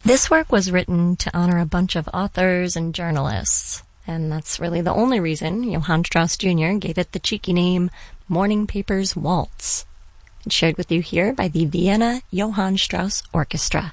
This work was written to honor a bunch of authors and journalists, and that's really the only reason Johann Strauss Jr. gave it the cheeky name Morning Papers Waltz. It's shared with you here by the Vienna Johann Strauss Orchestra.